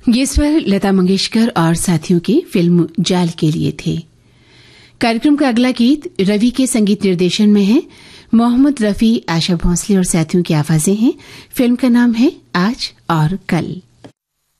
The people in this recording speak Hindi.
ये स्वर लता मंगेशकर और साथियों की फिल्म जाल के लिए थे। कार्यक्रम का अगला गीत रवि के संगीत निर्देशन में है। मोहम्मद रफी, आशा भोंसले और साथियों की आवाजें हैं। फिल्म का नाम है आज और कल।